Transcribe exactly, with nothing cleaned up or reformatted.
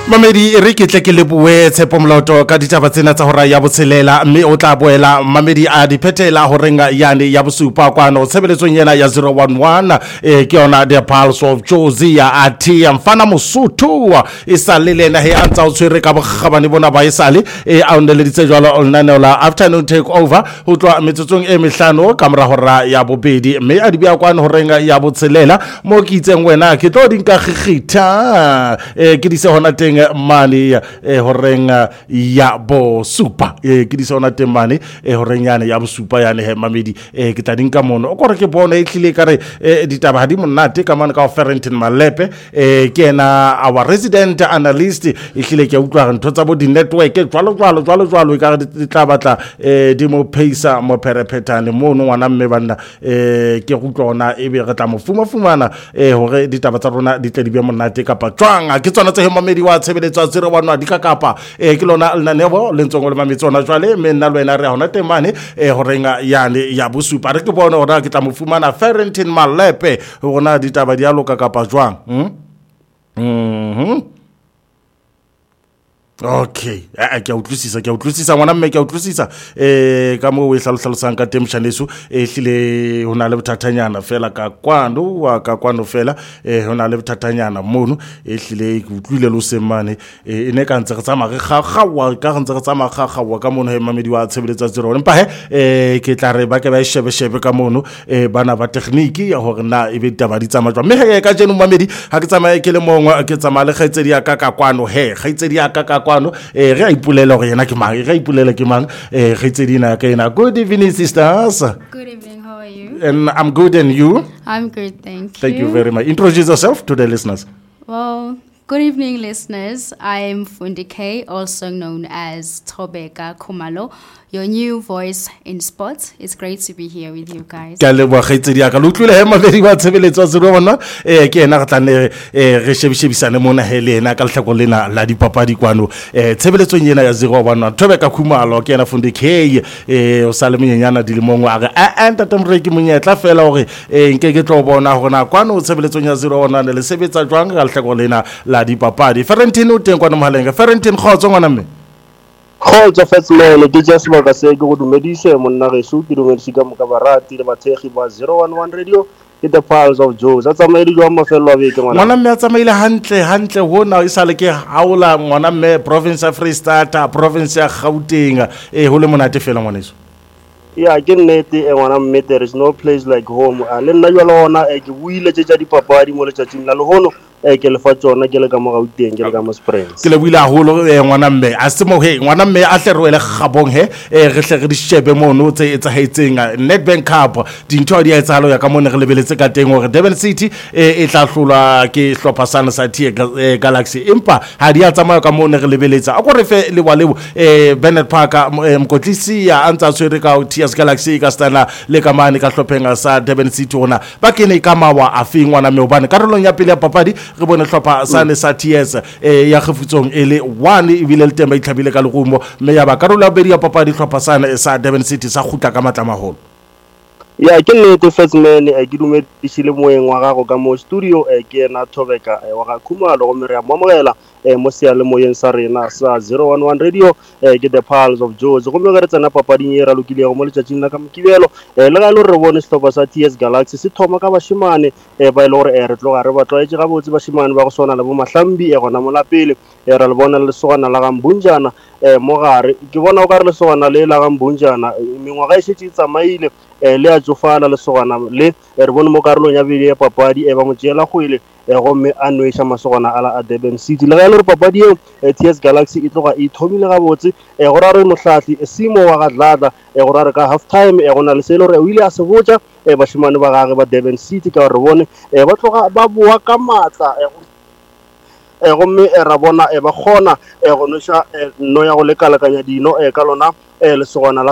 Mamedi re ke tle ke le bue Tshepo Moloto ka ditaba tsena tsa hora ya botshelela mme o tla boela Mamedi a di phethela ho renga yane ya bosupa kwano tshebeletsong yena ya zero one one eh ke yona the Pulse of Jozi ya athi mfana Mosotho e sale lena he antsa o tshwere ka bogabane bona ba isale e a ondeleditse jwalo onana la afternoon take over ho tloa metsotsong e mehlano ka mora hora ya bobedi mme a di bya kwano ho renga ya botshelela mo ke itseng wena ke tlo dinka gigitha eh ke di se hona teng mane eh horenga ya bo super eh ke di sona temane eh horenyane ya bo super yane he Mamedi eh ke tla dinka mono o kore ke bona e tlile kare eh ditaba ha di monate ka mane ka Ferrentin Malepe eh ke na our resident analyst e tlile ke utlwa ntho tsa bo di network jwalo jwalo jwalo jwalo e ka di tla batla eh di mo paisa mo perepetane mono ngwana mme bana eh ke go tlona e be re tla mo fuma fumana eh hore ditaba tsa rona di tle di be monate kapa tswanga ke tsona tse he Mamedi wa tshebeletso zero one one di ka kapa eh ke lona lena nebo le ntsongo le mametsona jwale me nna lwena re hona temane eh horenga yane ya bosupa re ke bona hore ke tla mo fumana Ferrentin Malepe hona ditaba di a loka kapa jwang hm mhm okay a ke a utlwisisa ke a utlwisisa ngwana mme ke a utlwisisa eh ka mo we hlalosang ka temshaneso e hlile hona le bothathanyana fela ka kwano wa ka kwano fela eh hona le bothathanyana mono e hlile ke utlwile lo semane e ne ka ntse re tsama re ga ga wa ka ntse re tsama ga ga wa ka mono he Mamedi wa tshebeletsa zero empa he eh ke tla re ba ke ba shebe shebe ka mono eh bana ba technique ya hore na e be taba di tsama jwa mme he ka jeno Mamedi ha ke tsama ke le mongwe ke tsama le khaitsedi ya ka ka kwano he khaitsedi ya ka ka kwano eh re a ipulela gore yena ke mang re a ipulela ke mang eh khaitsedina ka ena. Good evening sisters. Good evening, how are you? And I'm good, and you? I'm good, thank you. Thank you very much. Introduce yourself to the listeners. Well, good evening, listeners. I'm Fundi K, also known as Thobeka Khumalo, your new voice in sports. It's great to be here with you guys. Ka le bua khaitsedi ya ka lutlule he Mamedi wa tshebeletso zero one one eh ke ena ga tla eh re shebishebisane mona he le ena ka lehlako lena la dipapadi kwano eh tshebeletso yena ya zero one one Thobeka Khumalo ke ena Fundi K eh o sale monyenyana di le mongwe a re a enta temre ke monyetla fela hore eh nke ke tlo bona hona kwano tshebeletso ya zero one one le sebetsa jwang ka lehlako lena la dipapadi. Ferrentin o teng kwano mohalenga. Ferrentin khotso ngwana mme. Khotso fatsmele ke just ba ka se ke go dumedise monna ge su ke dumedise ka moka barati le bathegi ba zero one one radio ke the Pulse of Jozi a tsamaile jwa mafelo a beke ngwana ngwana mme a tsamaile hantle hantle hona e sale ke haola ngwana mme province ya Free State province ya Gauteng eh ho le monate fela ngwaneso. ya ke nnete e ngwana mme there is no place like home a le nna jwa lona e ke buile tse tsa dipapadi mo letsatsing la lehono e ke le fa tsona ke le ka mo Gauteng ke le ka mo Springs ke le buile haholo e ngwana mme a se mo he ngwana mme a hle re le gabong he e re hle re di shebe mono tse etsa haetseng Nedbank Cup dintho di a etsalo ya ka mone re lebeletse ka teng hore Durban City e tla hlolwa ke hlopha sana sa T Galaxy empa ha di a tsamaya ka mone re lebeletsa a go re fe le wa lebo e Bernard Parker mkotlisi ya antsa tswere ka T Galaxy ka stana le ka mane ka hlophenga sa Durban City ona ba ke ne ka mawa a fe ngwana mme obane karolong ya pele ya papadi re bone hlopha sane sa T S eh ya kgefutsong ele one e bile le tema itlhabile ka lerumo mme ya ba karolo ya bedi ya papadi hlopha sane sa Durban City sa khutla ka matla maholo. ya ke nnete fatsmele e ke dumedisile moeng wa gago ka mo studio e ke na Thobeka wa ga Khumalo go mere ya momogela e mo sia le moyeng sa rena sa zero one one radio e ke the Pulse of Jozi go me ga re tsena papading e ra lokile go mo letsatsing la ka mokibelo e le ga le re bone setlhopha sa T S Galaxy se thoma ka bashimane e ba ile gore e re tloga re batla e ga botse bashimane ba go sona le bo Mahlambi e gona mo lapele e ra le bona le sogana la ga Mbunjana e mo gare ke bona o ka re le sogana le la ga Mbunjana mengwa ga e setse tsamaile e le a tsofala le sogana le re bone mo karolong ya bedi ya papadi e ba mo tšela go ile e go me a noisha masogana ala a Durban City le ga ile re papadi e T S Galaxy e tloga e thomile ga botse e go ra re mohlahli e simo wa ga Dladla e go ra re ka half time e gona le selo re o ile a se botsa e bashimane ba gage ba Durban City ka re bone e ba tloga ba boa ka matla e e go me e ra bona e ba gona e go nosha no ya go lekalakanya dino e ka lona e le sogana